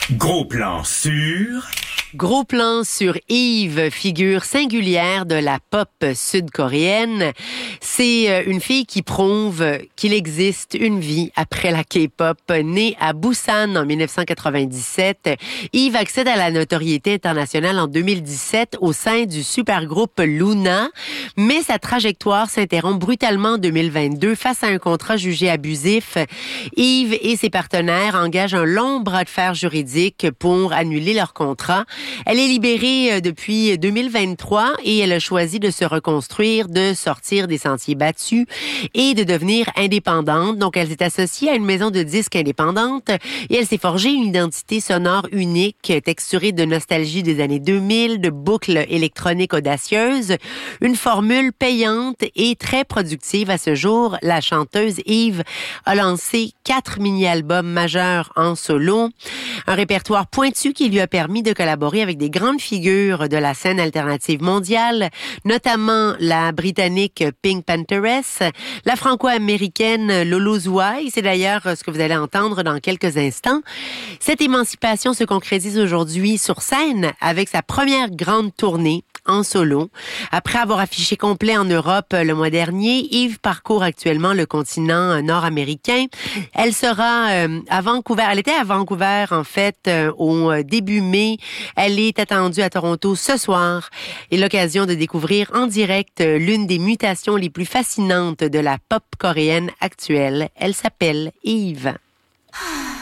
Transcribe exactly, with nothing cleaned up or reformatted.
Gros plan sur... Gros plan sur Yves, figure singulière de la pop sud-coréenne. C'est une fille qui prouve qu'il existe une vie après la K-pop. Née à Busan en dix-neuf cent quatre-vingt-dix-sept, Yves accède à la notoriété internationale en deux mille dix-sept au sein du supergroupe Luna, mais sa trajectoire s'interrompt brutalement en deux mille vingt-deux face à un contrat jugé abusif. Yves et ses partenaires engagent un long bras de fer juridique pour annuler leur contrat. Elle est libérée depuis deux mille vingt-trois et elle a choisi de se reconstruire, de sortir des sentiers battus et de devenir indépendante. Donc, elle s'est associée à une maison de disques indépendante et elle s'est forgée une identité sonore unique, texturée de nostalgie des années deux mille, de boucles électroniques audacieuses, une formule payante et très productive à ce jour. La chanteuse Yves a lancé quatre mini-albums majeurs en solo, un répertoire pointu qui lui a permis de collaborer avec des grandes figures de la scène alternative mondiale, notamment la britannique Pink Pantheress, la franco-américaine Lolo Zouaï. C'est d'ailleurs ce que vous allez entendre dans quelques instants. Cette émancipation se concrétise aujourd'hui sur scène avec sa première grande tournée en solo. Après avoir affiché complet en Europe le mois dernier, Yves parcourt actuellement le continent nord-américain. Elle sera euh, à Vancouver. Elle était à Vancouver, en fait, euh, au début mai. Elle est attendue à Toronto ce soir. Et l'occasion de découvrir en direct l'une des mutations les plus fascinantes de la pop coréenne actuelle. Elle s'appelle Yves.